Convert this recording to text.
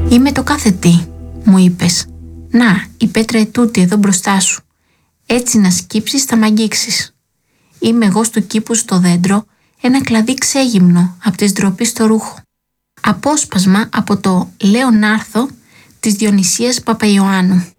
«Είμαι το κάθε τι», μου είπες. «Να, η πέτρα ετούτη εδώ μπροστά σου. Έτσι να σκύψεις θα μ' αγγίξεις. Είμαι εγώ στο κήπου στο δέντρο, ένα κλαδί ξέγυμνο από της ντροπής στο ρούχο. Απόσπασμα από το «Λέω να'ρθω» της Διονυσίας Παπαϊωάννου.